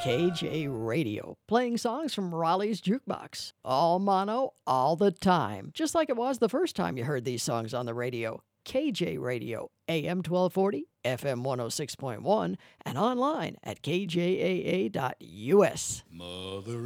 KJ Radio, playing songs from Raleigh's Jukebox. All mono, all the time, just like it was the first time you heard these songs on the radio. KJ Radio, AM 1240, FM 106.1, and online at kjaa.us. Mother